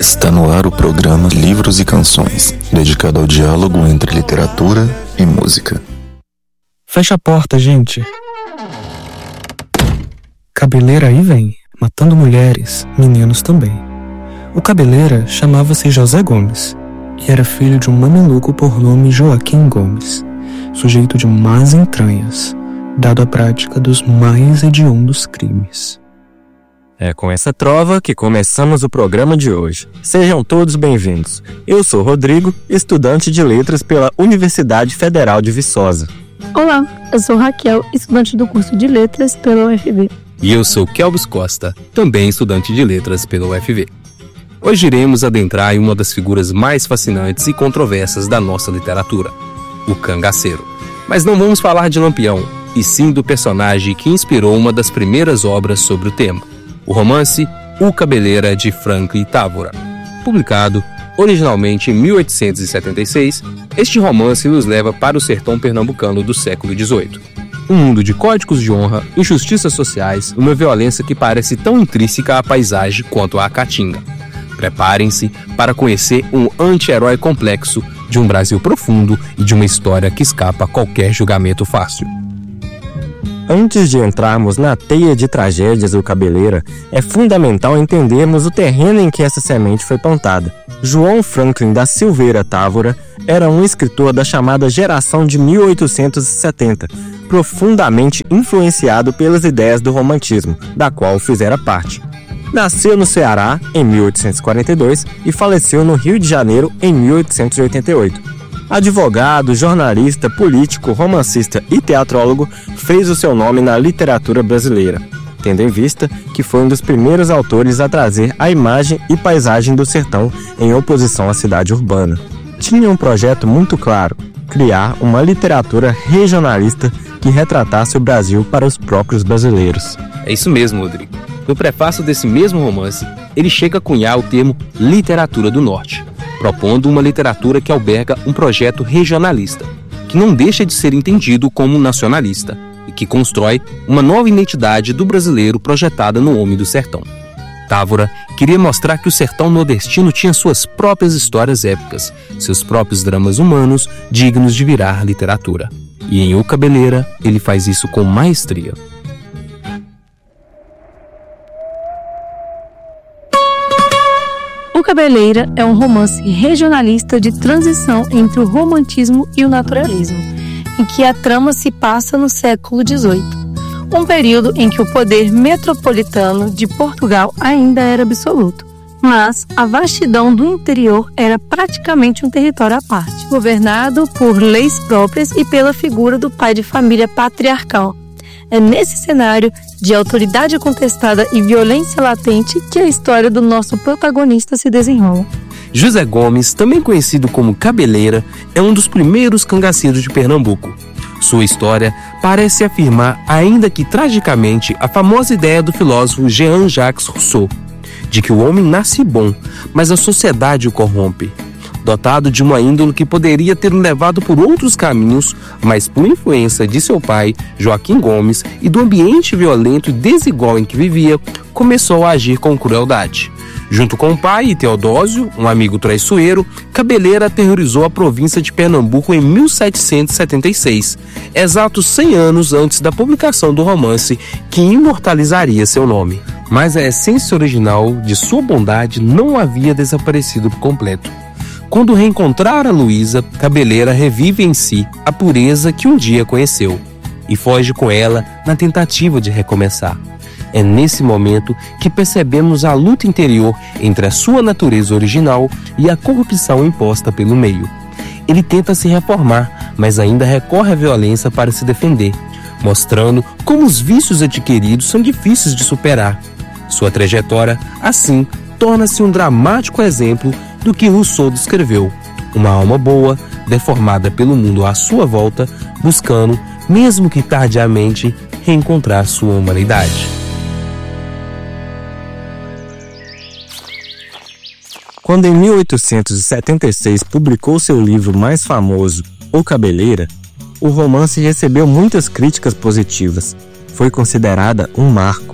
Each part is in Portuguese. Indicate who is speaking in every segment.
Speaker 1: Está no ar o programa Livros e Canções, dedicado ao diálogo entre literatura e música.
Speaker 2: Fecha a porta, gente. Cabeleira aí vem, matando mulheres, meninos também. O Cabeleira chamava-se José Gomes e era filho de um mameluco por nome Joaquim Gomes, sujeito de más entranhas, dado à prática dos mais hediondos crimes.
Speaker 3: É com essa trova que começamos o programa de hoje. Sejam todos bem-vindos. Eu sou Rodrigo, estudante de letras pela Universidade Federal de Viçosa.
Speaker 4: Olá, eu sou Raquel, estudante do curso de letras pela UFV.
Speaker 5: E eu sou Kelvis Costa, também estudante de letras pela UFV. Hoje iremos adentrar em uma das figuras mais fascinantes e controversas da nossa literatura, o cangaceiro. Mas não vamos falar de Lampião, e sim do personagem que inspirou uma das primeiras obras sobre o tema. O romance O Cabeleira, de Franklin Távora. Publicado originalmente em 1876, este romance nos leva para o sertão pernambucano do século XVIII. Um mundo de códigos de honra, injustiças sociais, uma violência que parece tão intrínseca à paisagem quanto à caatinga. Preparem-se para conhecer um anti-herói complexo de um Brasil profundo e de uma história que escapa a qualquer julgamento fácil.
Speaker 3: Antes de entrarmos na teia de tragédias do Cabeleira, é fundamental entendermos o terreno em que essa semente foi plantada. João Franklin da Silveira Távora era um escritor da chamada geração de 1870, profundamente influenciado pelas ideias do romantismo, da qual fizera parte. Nasceu no Ceará em 1842 e faleceu no Rio de Janeiro em 1888. Advogado, jornalista, político, romancista e teatrólogo, fez o seu nome na literatura brasileira, tendo em vista que foi um dos primeiros autores a trazer a imagem e paisagem do sertão em oposição à cidade urbana. Tinha um projeto muito claro: criar uma literatura regionalista que retratasse o Brasil para os próprios brasileiros.
Speaker 5: É isso mesmo, Rodrigo. No prefácio desse mesmo romance, ele chega a cunhar o termo literatura do norte, propondo uma literatura que alberga um projeto regionalista, que não deixa de ser entendido como nacionalista e que constrói uma nova identidade do brasileiro projetada no homem do sertão. Távora queria mostrar que o sertão nordestino tinha suas próprias histórias épicas, seus próprios dramas humanos dignos de virar literatura. E em O Cabeleira, ele faz isso com maestria.
Speaker 4: O Cabeleira é um romance regionalista de transição entre o romantismo e o naturalismo, em que a trama se passa no século XVIII, um período em que o poder metropolitano de Portugal ainda era absoluto, mas a vastidão do interior era praticamente um território à parte, governado por leis próprias e pela figura do pai de família patriarcal. É nesse cenário de autoridade contestada e violência latente que a história do nosso protagonista se desenrola.
Speaker 5: José Gomes, também conhecido como Cabeleira, é um dos primeiros cangaceiros de Pernambuco. Sua história parece afirmar, ainda que tragicamente, a famosa ideia do filósofo Jean-Jacques Rousseau, de que o homem nasce bom, mas a sociedade o corrompe. Dotado de uma índole que poderia ter levado por outros caminhos, mas por influência de seu pai, Joaquim Gomes, e do ambiente violento e desigual em que vivia, começou a agir com crueldade. Junto com o pai e Teodósio, um amigo traiçoeiro, Cabeleira aterrorizou a província de Pernambuco em 1776, exatos 100 anos antes da publicação do romance que imortalizaria seu nome. Mas a essência original de sua bondade não havia desaparecido por completo. Quando reencontrar a Luísa, Cabeleira revive em si a pureza que um dia conheceu e foge com ela na tentativa de recomeçar. É nesse momento que percebemos a luta interior entre a sua natureza original e a corrupção imposta pelo meio. Ele tenta se reformar, mas ainda recorre à violência para se defender, mostrando como os vícios adquiridos são difíceis de superar. Sua trajetória, assim, torna-se um dramático exemplo do que Rousseau descreveu: uma alma boa, deformada pelo mundo à sua volta, buscando, mesmo que tardiamente, reencontrar sua humanidade.
Speaker 3: Quando em 1876 publicou seu livro mais famoso, O Cabeleira, o romance recebeu muitas críticas positivas. Foi considerada um marco,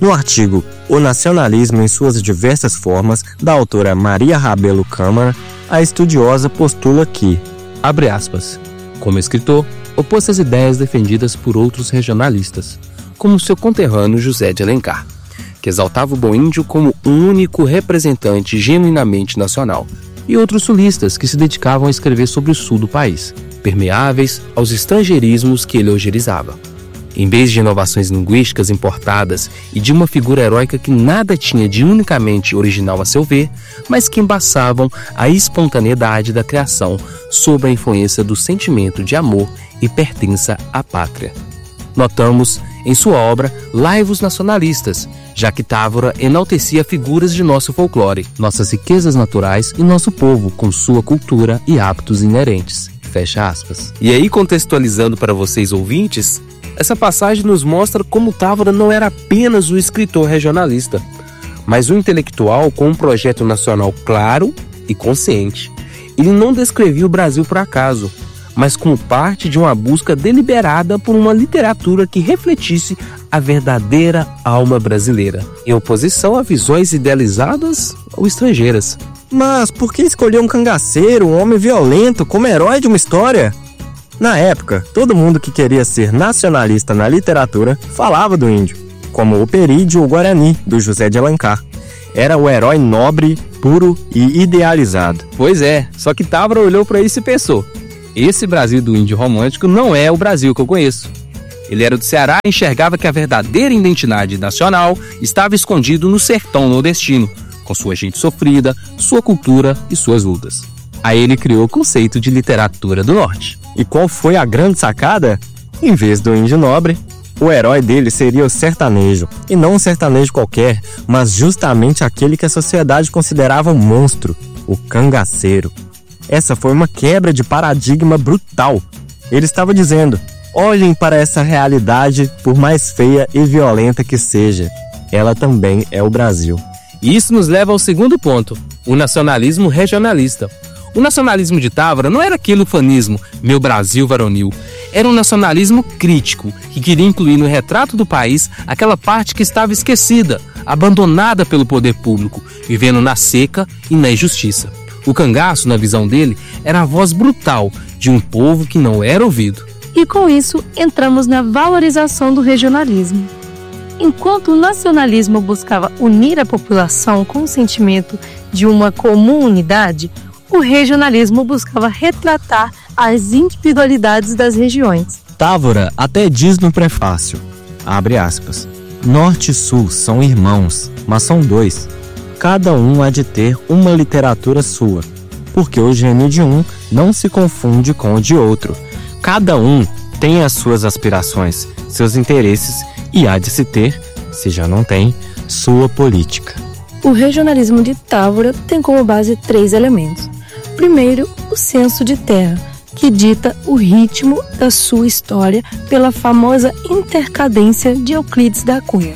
Speaker 3: No artigo O Nacionalismo em Suas Diversas Formas, da autora Maria Rabelo Câmara, a estudiosa postula que,
Speaker 5: abre aspas, como escritor, opôs-se às ideias defendidas por outros regionalistas, como seu conterrâneo José de Alencar, que exaltava o bom índio como um único representante genuinamente nacional, e outros sulistas que se dedicavam a escrever sobre o sul do país, permeáveis aos estrangeirismos que ele hostilizava. Em vez de inovações linguísticas importadas e de uma figura heróica que nada tinha de unicamente original a seu ver, mas que embaçavam a espontaneidade da criação sob a influência do sentimento de amor e pertença à pátria. Notamos, em sua obra, laivos nacionalistas, já que Távora enaltecia figuras de nosso folclore, nossas riquezas naturais e nosso povo com sua cultura e hábitos inerentes. Fecha aspas. E aí, contextualizando para vocês ouvintes, essa passagem nos mostra como Távora não era apenas um escritor regionalista, mas um intelectual com um projeto nacional claro e consciente. Ele não descrevia o Brasil por acaso, mas como parte de uma busca deliberada por uma literatura que refletisse a verdadeira alma brasileira, em oposição a visões idealizadas ou estrangeiras.
Speaker 3: Mas por que escolher um cangaceiro, um homem violento, como herói de uma história? Na época, todo mundo que queria ser nacionalista na literatura falava do índio, como o Perídio ou Guarani, do José de Alencar. Era o herói nobre, puro e idealizado.
Speaker 5: Pois é, só que Távora olhou para isso e pensou: esse Brasil do índio romântico não é o Brasil que eu conheço. Ele era do Ceará e enxergava que a verdadeira identidade nacional estava escondido no sertão nordestino, com sua gente sofrida, sua cultura e suas lutas. Aí ele criou o conceito de literatura do norte.
Speaker 3: E qual foi a grande sacada? Em vez do índio nobre, o herói dele seria o sertanejo. E não um sertanejo qualquer, mas justamente aquele que a sociedade considerava um monstro, o cangaceiro. Essa foi uma quebra de paradigma brutal. Ele estava dizendo: olhem para essa realidade, por mais feia e violenta que seja, ela também é o Brasil.
Speaker 5: E isso nos leva ao segundo ponto, o nacionalismo regionalista. O nacionalismo de Távora não era aquele ufanismo, meu Brasil varonil. Era um nacionalismo crítico, que queria incluir no retrato do país aquela parte que estava esquecida, abandonada pelo poder público, vivendo na seca e na injustiça. O cangaço, na visão dele, era a voz brutal de um povo que não era ouvido.
Speaker 4: E com isso, entramos na valorização do regionalismo. Enquanto o nacionalismo buscava unir a população com o sentimento de uma comum unidade, o regionalismo buscava retratar as individualidades das regiões.
Speaker 3: Távora até diz no prefácio, abre aspas, Norte e Sul são irmãos, mas são dois. Cada um há de ter uma literatura sua, porque o gênio de um não se confunde com o de outro. Cada um tem as suas aspirações, seus interesses e há de se ter, se já não tem, sua política.
Speaker 4: O regionalismo de Távora tem como base 3 elementos. Primeiro, o censo de terra, que dita o ritmo da sua história pela famosa intercadência de Euclides da Cunha.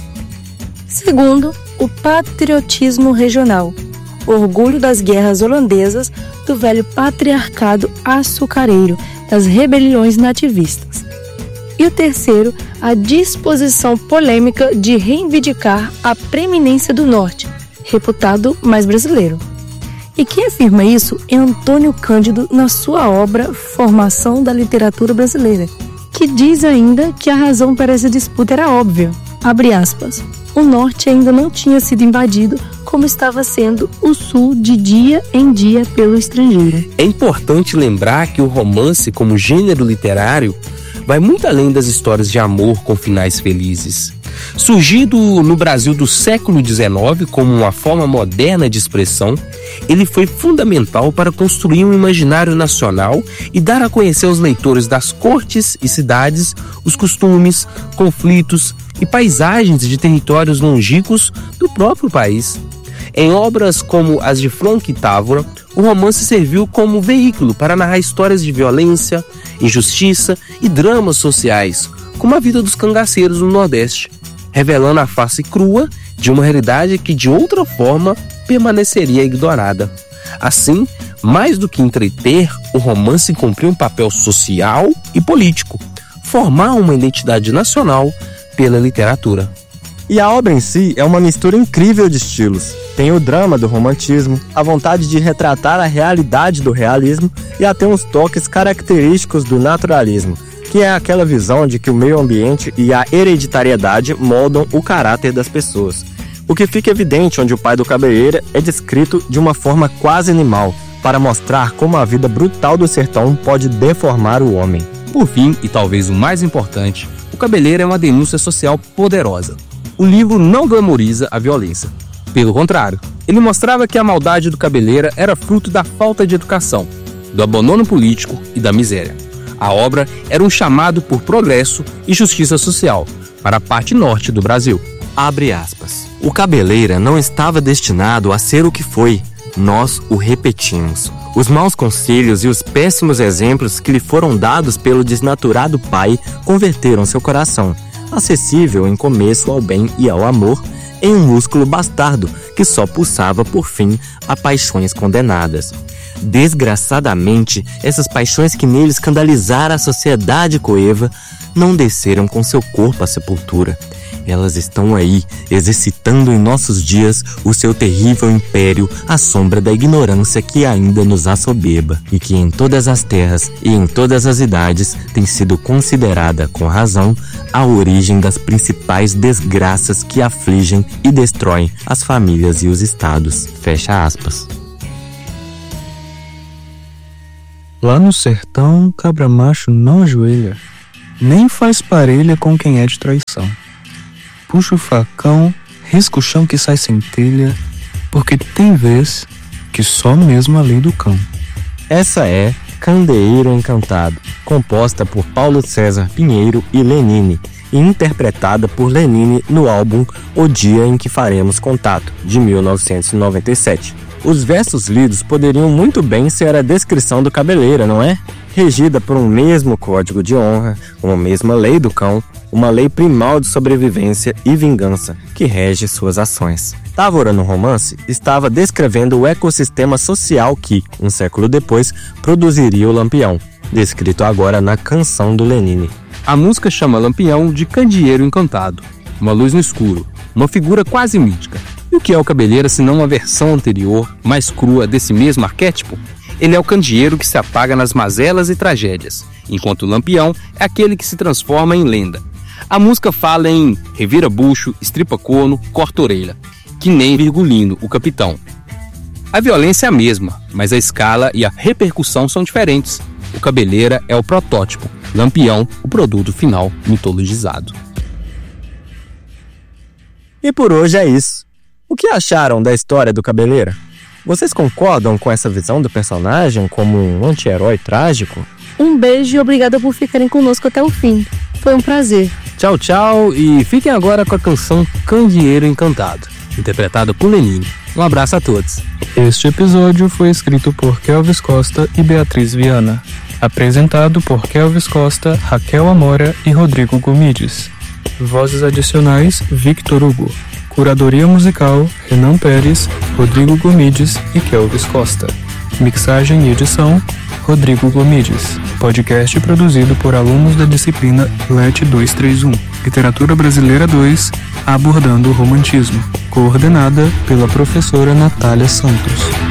Speaker 4: Segundo, o patriotismo regional, orgulho das guerras holandesas, do velho patriarcado açucareiro, das rebeliões nativistas. E o terceiro, a disposição polêmica de reivindicar a preeminência do Norte, reputado mais brasileiro. E quem afirma isso é Antônio Cândido na sua obra Formação da Literatura Brasileira, que diz ainda que a razão para essa disputa era óbvia. Abre aspas. O Norte ainda não tinha sido invadido como estava sendo o Sul de dia em dia pelo estrangeiro.
Speaker 5: É importante lembrar que o romance, como gênero literário, vai muito além das histórias de amor com finais felizes. Surgido no Brasil do século XIX como uma forma moderna de expressão, ele foi fundamental para construir um imaginário nacional e dar a conhecer aos leitores das cortes e cidades os costumes, conflitos e paisagens de territórios longínquos do próprio país. Em obras como as de Frank e Távora, o romance serviu como veículo para narrar histórias de violência, injustiça e dramas sociais, como a vida dos cangaceiros no Nordeste, revelando a face crua de uma realidade que de outra forma permaneceria ignorada. Assim, mais do que entreter, o romance cumpriu um papel social e político, formar uma identidade nacional pela literatura.
Speaker 3: E a obra em si é uma mistura incrível de estilos. Tem o drama do romantismo, a vontade de retratar a realidade do realismo e até uns toques característicos do naturalismo, que é aquela visão de que o meio ambiente e a hereditariedade moldam o caráter das pessoas. O que fica evidente onde o pai do Cabeleira é descrito de uma forma quase animal, para mostrar como a vida brutal do sertão pode deformar o homem.
Speaker 5: Por fim, e talvez o mais importante, o Cabeleira é uma denúncia social poderosa. O livro não glamoriza a violência. Pelo contrário, ele mostrava que a maldade do Cabeleira era fruto da falta de educação, do abandono político e da miséria. A obra era um chamado por progresso e justiça social para a parte norte do Brasil.
Speaker 3: Abre aspas. O Cabeleira não estava destinado a ser o que foi. Nós o repetimos. Os maus conselhos e os péssimos exemplos que lhe foram dados pelo desnaturado pai converteram seu coração, acessível em começo ao bem e ao amor, em um músculo bastardo que só pulsava por fim a paixões condenadas. Desgraçadamente, essas paixões que nele escandalizaram a sociedade coeva não desceram com seu corpo à sepultura. Elas estão aí, exercitando em nossos dias o seu terrível império à sombra da ignorância que ainda nos assoberba e que em todas as terras e em todas as idades tem sido considerada, com razão, a origem das principais desgraças que afligem e destroem as famílias e os estados. Fecha aspas.
Speaker 2: Lá no sertão, cabra macho não ajoelha, nem faz parelha com quem é de traição. Puxa o facão, risca o chão que sai sem telha, porque tem vez que só mesmo a lei do cão.
Speaker 3: Essa é Candeeiro Encantado, composta por Paulo César Pinheiro e Lenine, e interpretada por Lenine no álbum O Dia em que Faremos Contato, de 1997. Os versos lidos poderiam muito bem ser a descrição do Cabeleira, não é? Regida por um mesmo código de honra, uma mesma lei do cão, uma lei primal de sobrevivência e vingança que rege suas ações. Távora, no romance, estava descrevendo o ecossistema social que, um século depois, produziria o Lampião, descrito agora na canção do Lenine.
Speaker 5: A música chama Lampião de Candeeiro Encantado, uma luz no escuro, uma figura quase mítica. E o que é o Cabeleira senão uma versão anterior, mais crua desse mesmo arquétipo? Ele é o candeeiro que se apaga nas mazelas e tragédias, enquanto o Lampião é aquele que se transforma em lenda. A música fala em revira bucho, estripa corno, corta orelha, que nem Virgulino, o capitão. A violência é a mesma, mas a escala e a repercussão são diferentes. O Cabeleira é o protótipo, Lampião, o produto final mitologizado.
Speaker 3: E por hoje é isso. O que acharam da história do Cabeleira? Vocês concordam com essa visão do personagem como um anti-herói trágico?
Speaker 4: Um beijo e obrigada por ficarem conosco até o fim. Foi um prazer.
Speaker 5: Tchau, tchau, e fiquem agora com a canção Candeeiro Encantado, interpretada por Lenine. Um abraço a todos.
Speaker 2: Este episódio foi escrito por Kelvis Costa e Beatriz Viana. Apresentado por Kelvis Costa, Raquel Amora e Rodrigo Gomides. Vozes adicionais, Victor Hugo. Curadoria musical, Renan Pérez, Rodrigo Gomides e Kelvis Costa. Mixagem e edição, Rodrigo Gomides. Podcast produzido por alunos da disciplina LET 231. Literatura Brasileira 2, abordando o romantismo. Coordenada pela professora Natália Santos.